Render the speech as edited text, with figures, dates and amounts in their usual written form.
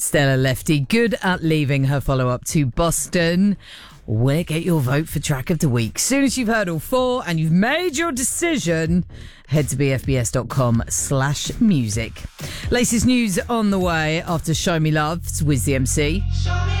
Stella Lefty, good at leaving her follow-up to Boston. We'll get your vote for track of the week. Soon as you've heard all four and you've made your decision, head to bfbs.com/music. Latest news on the way after Show Me Love's Wiz the MC.